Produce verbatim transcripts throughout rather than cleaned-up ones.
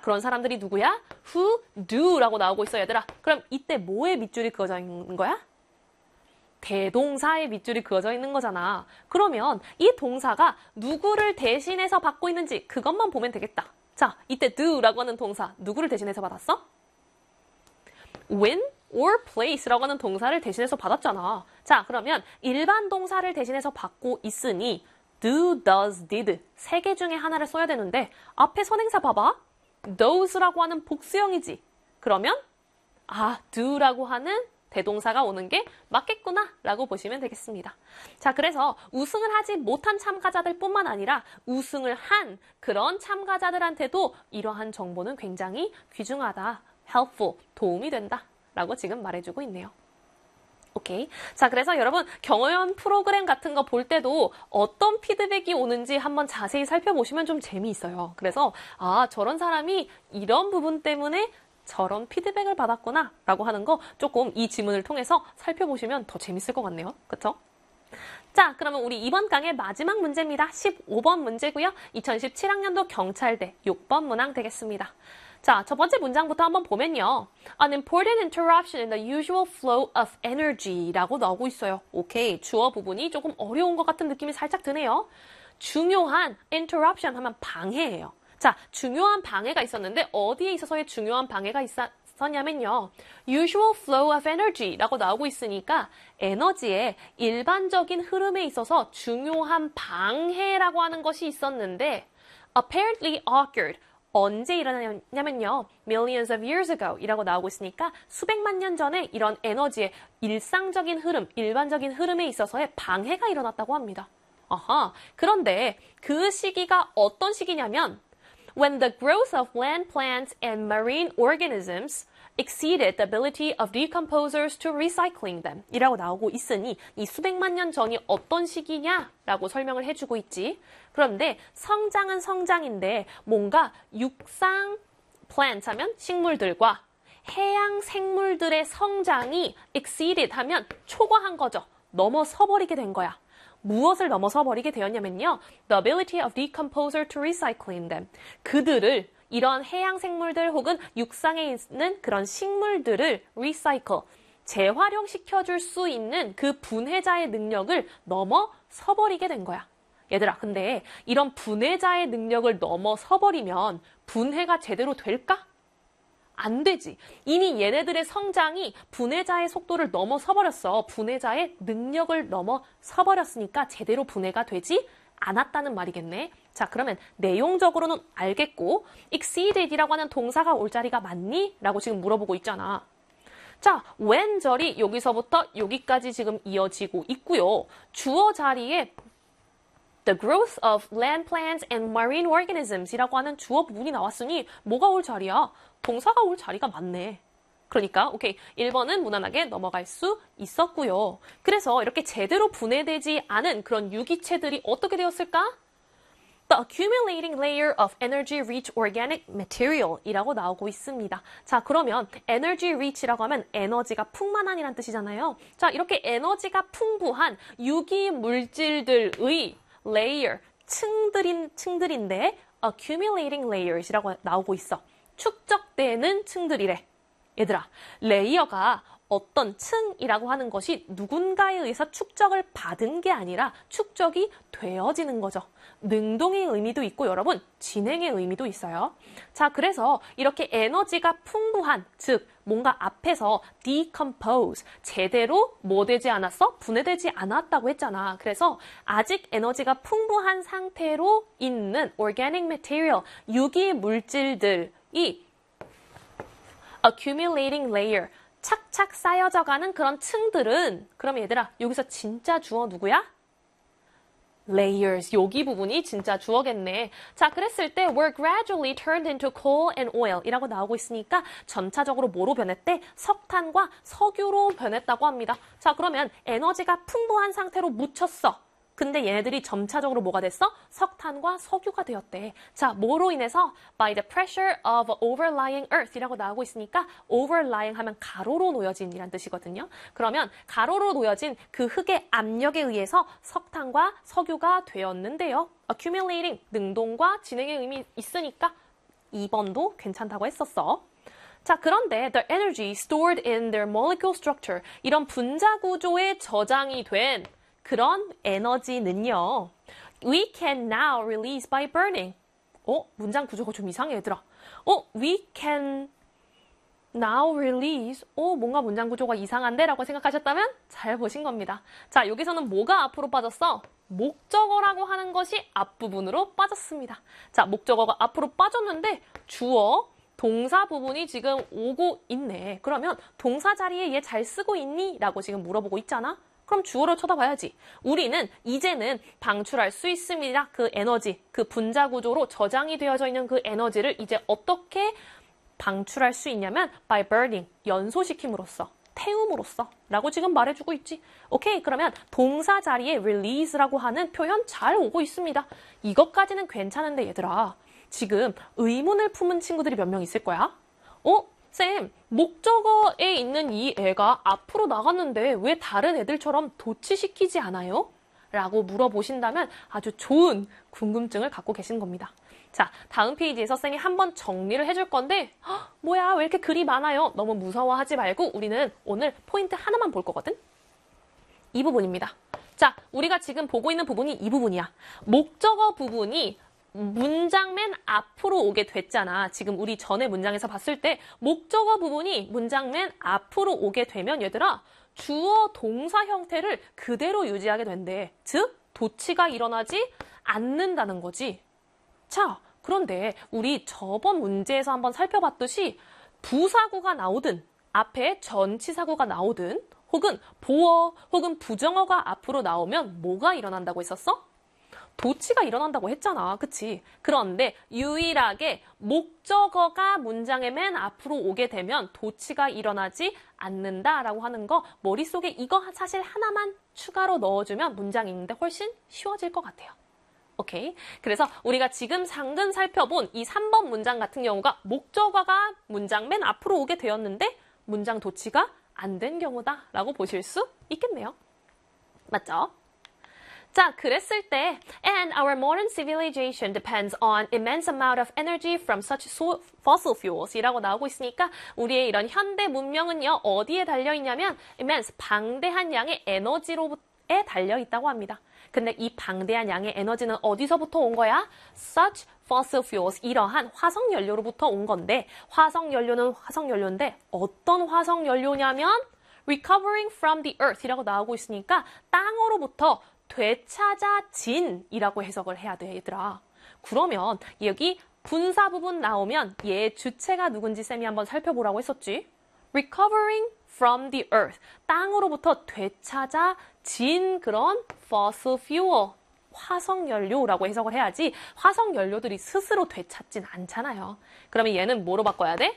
그런 사람들이 누구야? Who do라고 나오고 있어, 얘들아. 그럼 이때 뭐의 밑줄이 그어져 있는 거야? 대동사의 밑줄이 그어져 있는 거잖아. 그러면 이 동사가 누구를 대신해서 받고 있는지 그것만 보면 되겠다. 자, 이때 do라고 하는 동사 누구를 대신해서 받았어? win or place라고 하는 동사를 대신해서 받았잖아. 자, 그러면 일반 동사를 대신해서 받고 있으니 do, does, did 세 개 중에 하나를 써야 되는데 앞에 선행사 봐봐. those라고 하는 복수형이지. 그러면 아, do라고 하는 대동사가 오는 게 맞겠구나 라고 보시면 되겠습니다. 자, 그래서 우승을 하지 못한 참가자들 뿐만 아니라 우승을 한 그런 참가자들한테도 이러한 정보는 굉장히 귀중하다, helpful, 도움이 된다 라고 지금 말해주고 있네요. 오케이. 자, 그래서 여러분 경연 프로그램 같은 거 볼 때도 어떤 피드백이 오는지 한번 자세히 살펴보시면 좀 재미있어요. 그래서 아, 저런 사람이 이런 부분 때문에 저런 피드백을 받았구나 라고 하는 거 조금 이 지문을 통해서 살펴보시면 더 재밌을 것 같네요. 그쵸? 자, 그러면 우리 이번 강의 마지막 문제입니다. 십오 번 문제고요. 이천십칠 학년도 경찰대 육 번 문항 되겠습니다. 자, 첫 번째 문장부터 한번 보면요. An important interruption in the usual flow of energy 라고 나오고 있어요. 오케이, 주어 부분이 조금 어려운 것 같은 느낌이 살짝 드네요. 중요한 interruption 하면 방해예요. 자, 중요한 방해가 있었는데 어디에 있어서의 중요한 방해가 있었냐면요. usual flow of energy 라고 나오고 있으니까 에너지의 일반적인 흐름에 있어서 중요한 방해라고 하는 것이 있었는데 apparently occurred. 언제 일어나냐면요. millions of years ago 이라고 나오고 있으니까 수백만 년 전에 이런 에너지의 일상적인 흐름, 일반적인 흐름에 있어서의 방해가 일어났다고 합니다. 아하, 그런데 그 시기가 어떤 시기냐면 when the growth of land plants and marine organisms exceeded the ability of decomposers to recycling them 이라고 나오고 있으니 이 수백만 년 전이 어떤 시기냐라고 설명을 해주고 있지. 그런데 성장은 성장인데 뭔가 육상 plant 하면 식물들과 해양 생물들의 성장이 exceeded 하면 초과한 거죠. 넘어서 버리게 된 거야. 무엇을 넘어서 버리게 되었냐면요. The ability of decomposer to recycling them. 그들을 이런 해양 생물들 혹은 육상에 있는 그런 식물들을 recycle, 재활용시켜줄 수 있는 그 분해자의 능력을 넘어서 버리게 된 거야. 얘들아, 근데 이런 분해자의 능력을 넘어서 버리면 분해가 제대로 될까? 안 되지. 이미 얘네들의 성장이 분해자의 속도를 넘어서 버렸어. 분해자의 능력을 넘어서 버렸으니까 제대로 분해가 되지 않았다는 말이겠네. 자, 그러면 내용적으로는 알겠고 exceeded이라고 하는 동사가 올 자리가 맞니? 라고 지금 물어보고 있잖아. 자, when 절이 여기서부터 여기까지 지금 이어지고 있고요. 주어 자리에 The growth of land plants and marine organisms 이라고 하는 주어 부분이 나왔으니 뭐가 올 자리야? 동사가 올 자리가 맞네. 그러니까 오케이, 일 번은 무난하게 넘어갈 수 있었고요. 그래서 이렇게 제대로 분해되지 않은 그런 유기체들이 어떻게 되었을까? The accumulating layer of energy rich organic material 이라고 나오고 있습니다. 자, 그러면 energy rich라고 하면 에너지가 풍만한이란 뜻이잖아요. 자, 이렇게 에너지가 풍부한 유기 물질들의 layer, 층들인, 층들인데 accumulating layers이라고 나오고 있어. 축적되는 층들이래. 얘들아, 레이어가 어떤 층이라고 하는 것이 누군가에 의해서 축적을 받은 게 아니라 축적이 되어지는 거죠. 능동의 의미도 있고 여러분, 진행의 의미도 있어요. 자, 그래서 이렇게 에너지가 풍부한, 즉 뭔가 앞에서 decompose, 제대로 뭐 되지 않았어? 분해되지 않았다고 했잖아. 그래서 아직 에너지가 풍부한 상태로 있는 organic material, 유기 물질들이 accumulating layer, 착착 쌓여져가는 그런 층들은, 그럼 얘들아, 여기서 진짜 주어 누구야? layers, 여기 부분이 진짜 주어겠네. 자, 그랬을 때 were gradually turned into coal and oil 이라고 나오고 있으니까 점차적으로 뭐로 변했대? 석탄과 석유로 변했다고 합니다. 자, 그러면 에너지가 풍부한 상태로 묻혔어. 근데 얘네들이 점차적으로 뭐가 됐어? 석탄과 석유가 되었대. 자, 뭐로 인해서? By the pressure of overlying earth 이라고 나오고 있으니까 overlying 하면 가로로 놓여진 이란 뜻이거든요. 그러면 가로로 놓여진 그 흙의 압력에 의해서 석탄과 석유가 되었는데요. accumulating, 능동과 진행의 의미 있으니까 이 번도 괜찮다고 했었어. 자, 그런데 the energy stored in their molecule structure, 이런 분자 구조에 저장이 된 그런 에너지는요, we can now release by burning. 어? 문장 구조가 좀 이상해, 얘들아. 어? we can now release. 어? 뭔가 문장 구조가 이상한데? 라고 생각하셨다면 잘 보신 겁니다. 자, 여기서는 뭐가 앞으로 빠졌어? 목적어라고 하는 것이 앞부분으로 빠졌습니다. 자, 목적어가 앞으로 빠졌는데 주어, 동사 부분이 지금 오고 있네. 그러면 동사 자리에 얘 잘 쓰고 있니? 라고 지금 물어보고 있잖아. 그럼 주어를 쳐다봐야지. 우리는 이제는 방출할 수 있습니다. 그 에너지, 그 분자 구조로 저장이 되어져 있는 그 에너지를 이제 어떻게 방출할 수 있냐면 by burning, 연소시킴으로써, 태움으로써 라고 지금 말해주고 있지. 오케이, 그러면 동사 자리에 release라고 하는 표현 잘 오고 있습니다. 이것까지는 괜찮은데 얘들아, 지금 의문을 품은 친구들이 몇 명 있을 거야? 어? 쌤, 목적어에 있는 이 애가 앞으로 나갔는데 왜 다른 애들처럼 도치시키지 않아요? 라고 물어보신다면 아주 좋은 궁금증을 갖고 계신 겁니다. 자, 다음 페이지에서 쌤이 한번 정리를 해줄 건데 헉, 뭐야, 왜 이렇게 글이 많아요? 너무 무서워하지 말고 우리는 오늘 포인트 하나만 볼 거거든? 이 부분입니다. 자, 우리가 지금 보고 있는 부분이 이 부분이야. 목적어 부분이 문장 맨 앞으로 오게 됐잖아. 지금 우리 전에 문장에서 봤을 때 목적어 부분이 문장 맨 앞으로 오게 되면 얘들아, 주어 동사 형태를 그대로 유지하게 된대. 즉, 도치가 일어나지 않는다는 거지. 자, 그런데 우리 저번 문제에서 한번 살펴봤듯이 부사구가 나오든 앞에 전치사구가 나오든 혹은 보어 혹은 부정어가 앞으로 나오면 뭐가 일어난다고 했었어? 도치가 일어난다고 했잖아. 그치? 그런데 유일하게 목적어가 문장의 맨 앞으로 오게 되면 도치가 일어나지 않는다라고 하는 거 머릿속에 이거 사실 하나만 추가로 넣어주면 문장 읽는데 훨씬 쉬워질 것 같아요. 오케이? 그래서 우리가 지금 방금 살펴본 이 삼 번 문장 같은 경우가 목적어가 문장 맨 앞으로 오게 되었는데 문장 도치가 안 된 경우다라고 보실 수 있겠네요. 맞죠? 자, 그랬을 때 and our modern civilization depends on immense amount of energy from such fossil fuels 이라고 나오고 있으니까 우리의 이런 현대 문명은요, 어디에 달려있냐면 immense, 방대한 양의 에너지로에 달려있다고 합니다. 근데 이 방대한 양의 에너지는 어디서부터 온 거야? Such fossil fuels, 이러한 화석연료로부터 온 건데 화석연료는 화석연료인데 어떤 화석연료냐면 recovering from the earth 이라고 나오고 있으니까 땅으로부터 되찾아진이라고 해석을 해야 돼, 얘들아. 그러면 여기 분사 부분 나오면 얘 주체가 누군지 쌤이 한번 살펴보라고 했었지. Recovering from the earth. 땅으로부터 되찾아진 그런 fossil fuel. 화석연료라고 해석을 해야지 화석연료들이 스스로 되찾진 않잖아요. 그러면 얘는 뭐로 바꿔야 돼?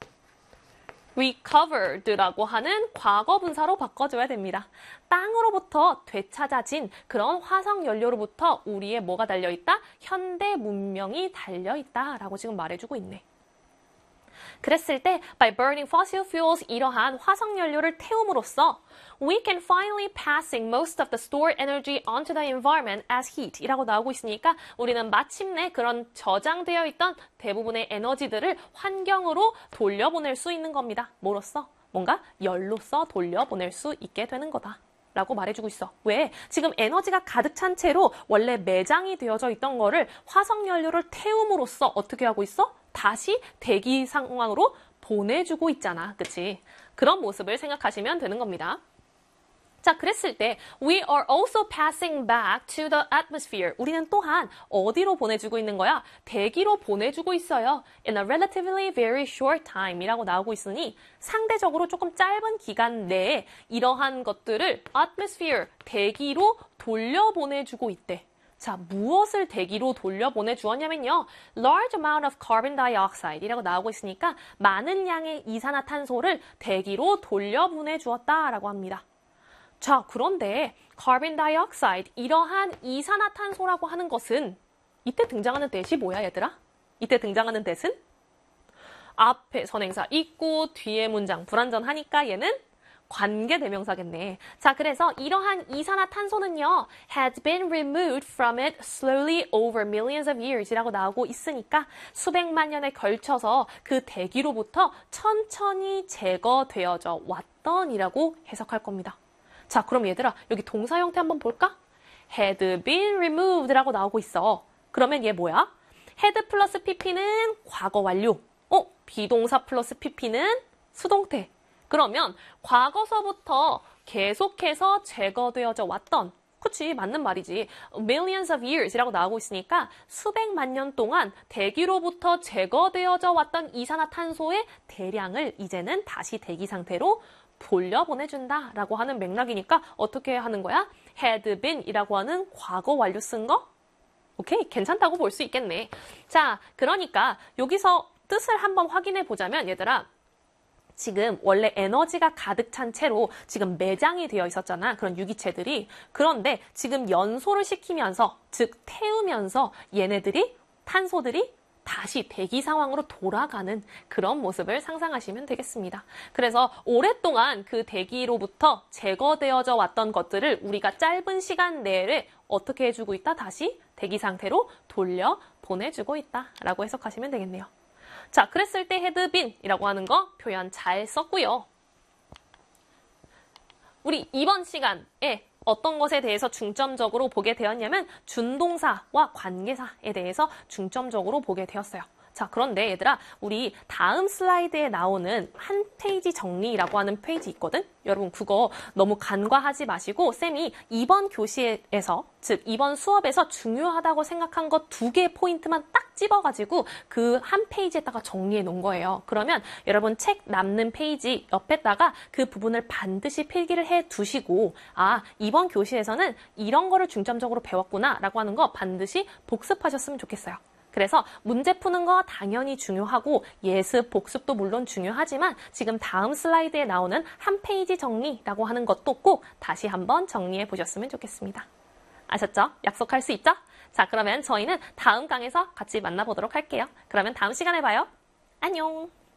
recovered라고 하는 과거 분사로 바꿔줘야 됩니다. 땅으로부터 되찾아진 그런 화석연료로부터 우리의 뭐가 달려있다? 현대 문명이 달려있다라고 지금 말해주고 있네. 그랬을 때 by burning fossil fuels, 이러한 화석연료를 태움으로써 we can finally passing most of the stored energy onto the environment as heat 이라고 나오고 있으니까 우리는 마침내 그런 저장되어 있던 대부분의 에너지들을 환경으로 돌려보낼 수 있는 겁니다. 뭐로써? 뭔가 열로써 돌려보낼 수 있게 되는 거다 라고 말해주고 있어. 왜? 지금 에너지가 가득 찬 채로 원래 매장이 되어져 있던 거를 화석연료를 태움으로써 어떻게 하고 있어? 다시 대기 상황으로 보내주고 있잖아. 그치? 그런 모습을 생각하시면 되는 겁니다. 자, 그랬을 때 we are also passing back to the atmosphere. 우리는 또한 어디로 보내주고 있는 거야? 대기로 보내주고 있어요. In a relatively very short time 이라고 나오고 있으니 상대적으로 조금 짧은 기간 내에 이러한 것들을 atmosphere, 대기로 돌려보내주고 있대. 자, 무엇을 대기로 돌려보내주었냐면요. large amount of carbon dioxide 이라고 나오고 있으니까 많은 양의 이산화탄소를 대기로 돌려보내주었다라고 합니다. 자, 그런데 carbon dioxide, 이러한 이산화탄소라고 하는 것은 이때 등장하는 대시 뭐야, 얘들아? 이때 등장하는 대신 앞에 선행사 있고 뒤에 문장 불완전하니까 얘는 관계대명사겠네. 자, 그래서 이러한 이산화탄소는요, had been removed from it slowly over millions of years 이라고 나오고 있으니까 수백만 년에 걸쳐서 그 대기로부터 천천히 제거되어져 왔던 이라고 해석할 겁니다. 자, 그럼 얘들아, 여기 동사 형태 한번 볼까? had been removed 라고 나오고 있어. 그러면 얘 뭐야? had 플러스 pp는 과거 완료. 어? 비동사 플러스 pp는 수동태. 그러면 과거서부터 계속해서 제거되어져 왔던, 그치, 맞는 말이지. millions of years 이라고 나오고 있으니까 수백만 년 동안 대기로부터 제거되어져 왔던 이산화탄소의 대량을 이제는 다시 대기 상태로 돌려보내준다 라고 하는 맥락이니까 어떻게 하는 거야? had been 이라고 하는 과거 완료 쓴 거? 오케이, 괜찮다고 볼 수 있겠네. 자, 그러니까 여기서 뜻을 한번 확인해 보자면 얘들아, 지금 원래 에너지가 가득 찬 채로 지금 매장이 되어 있었잖아. 그런 유기체들이. 그런데 지금 연소를 시키면서, 즉 태우면서 얘네들이, 탄소들이 다시 대기 상황으로 돌아가는 그런 모습을 상상하시면 되겠습니다. 그래서 오랫동안 그 대기로부터 제거되어져 왔던 것들을 우리가 짧은 시간 내에 어떻게 해주고 있다? 다시 대기 상태로 돌려 보내주고 있다라고 해석하시면 되겠네요. 자, 그랬을 때 had been 이라고 하는 거 표현 잘 썼고요. 우리 이번 시간에 어떤 것에 대해서 중점적으로 보게 되었냐면 준동사와 관계사에 대해서 중점적으로 보게 되었어요. 자, 그런데 얘들아, 우리 다음 슬라이드에 나오는 한 페이지 정리라고 하는 페이지 있거든? 여러분 그거 너무 간과하지 마시고 쌤이 이번 교시에서, 즉 이번 수업에서 중요하다고 생각한 것 두 개 포인트만 딱 집어가지고 그 한 페이지에다가 정리해 놓은 거예요. 그러면 여러분 책 남는 페이지 옆에다가 그 부분을 반드시 필기를 해 두시고, 아, 이번 교시에서는 이런 거를 중점적으로 배웠구나 라고 하는 거 반드시 복습하셨으면 좋겠어요. 그래서 문제 푸는 거 당연히 중요하고 예습, 복습도 물론 중요하지만 지금 다음 슬라이드에 나오는 한 페이지 정리라고 하는 것도 꼭 다시 한번 정리해 보셨으면 좋겠습니다. 아셨죠? 약속할 수 있죠? 자, 그러면 저희는 다음 강에서 같이 만나보도록 할게요. 그러면 다음 시간에 봐요. 안녕!